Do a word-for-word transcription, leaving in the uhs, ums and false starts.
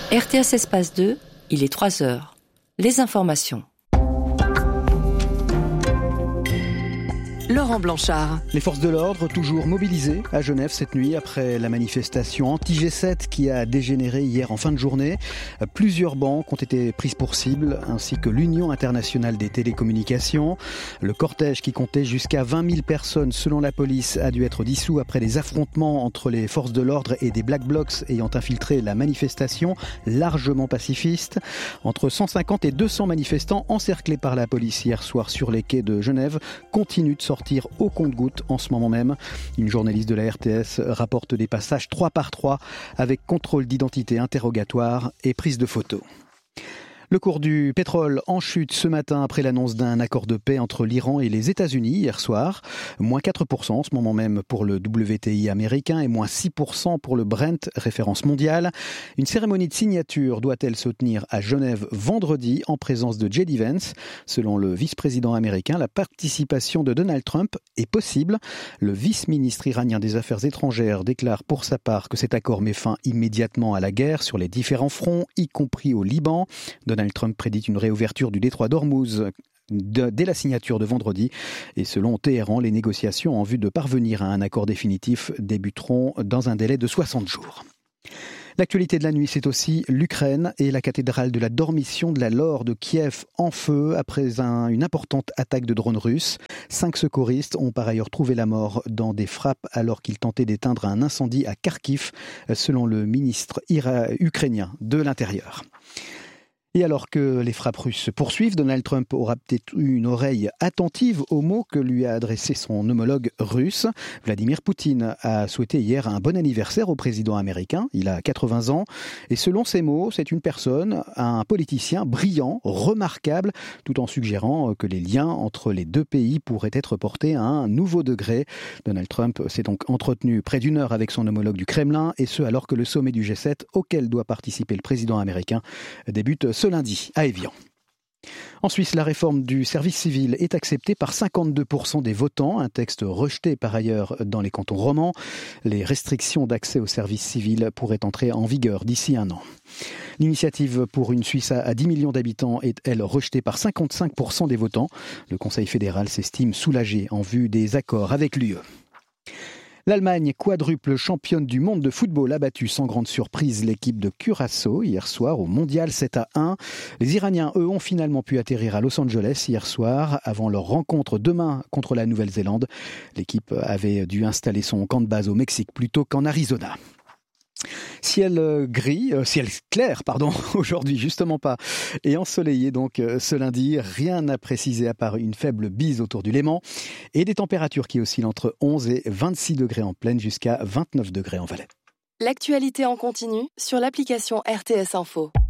R T S Espace deux, il est trois heures. Les informations. Laurent Blanchard. Les forces de l'ordre toujours mobilisées à Genève cette nuit après la manifestation anti-G sept qui a dégénéré hier en fin de journée. Plusieurs banques ont été prises pour cible ainsi que l'Union internationale des télécommunications. Le cortège qui comptait jusqu'à vingt mille personnes selon la police a dû être dissous après des affrontements entre les forces de l'ordre et des Black Blocs ayant infiltré la manifestation largement pacifiste. Entre cent cinquante et deux cents manifestants encerclés par la police hier soir sur les quais de Genève continuent de sortir au compte-gouttes en ce moment même. Une journaliste de la R T S rapporte des passages trois par trois avec contrôle d'identité, interrogatoire et prise de photos. Le cours du pétrole en chute ce matin après l'annonce d'un accord de paix entre l'Iran et les États-Unis hier soir. Moins quatre pour cent en ce moment même pour le W T I américain et moins six pour cent pour le Brent, référence mondiale. Une cérémonie de signature doit-elle se tenir à Genève vendredi en présence de J D Vance. Selon le vice-président américain, la participation de Donald Trump est possible. Le vice-ministre iranien des Affaires étrangères déclare pour sa part que cet accord met fin immédiatement à la guerre sur les différents fronts, y compris au Liban. Donald Trump prédit une réouverture du détroit d'Ormuz dès la signature de vendredi. Et selon Téhéran, les négociations en vue de parvenir à un accord définitif débuteront dans un délai de soixante jours. L'actualité de la nuit, c'est aussi l'Ukraine et la cathédrale de la Dormition de la Laure de Kiev en feu après un, une importante attaque de drones russes. Cinq secouristes ont par ailleurs trouvé la mort dans des frappes alors qu'ils tentaient d'éteindre un incendie à Kharkiv, selon le ministre ira- ukrainien de l'Intérieur. Et alors que les frappes russes se poursuivent, Donald Trump aura peut-être eu une oreille attentive aux mots que lui a adressé son homologue russe. Vladimir Poutine a souhaité hier un bon anniversaire au président américain. Il a quatre-vingts ans. Et selon ses mots, c'est une personne, un politicien brillant, remarquable, tout en suggérant que les liens entre les deux pays pourraient être portés à un nouveau degré. Donald Trump s'est donc entretenu près d'une heure avec son homologue du Kremlin, et ce alors que le sommet du G sept, auquel doit participer le président américain, débute ce lundi à Évian. En Suisse, la réforme du service civil est acceptée par cinquante-deux pour cent des votants, un texte rejeté par ailleurs dans les cantons romans. Les restrictions d'accès au service civil pourraient entrer en vigueur d'ici un an. L'initiative pour une Suisse à dix millions d'habitants est, elle, rejetée par cinquante-cinq pour cent des votants. Le Conseil fédéral s'estime soulagé en vue des accords avec l'U E. L'Allemagne, quadruple championne du monde de football, a battu sans grande surprise l'équipe de Curaçao hier soir au mondial sept à un. Les Iraniens, eux, ont finalement pu atterrir à Los Angeles hier soir avant leur rencontre demain contre la Nouvelle-Zélande. L'équipe avait dû installer son camp de base au Mexique plutôt qu'en Arizona. Ciel gris, euh, ciel clair, pardon, aujourd'hui justement pas, et ensoleillé donc euh, ce lundi, rien à préciser à part une faible bise autour du Léman, et des températures qui oscillent entre onze et vingt-six degrés en plaine jusqu'à vingt-neuf degrés en Valais. L'actualité en continu sur l'application R T S Info.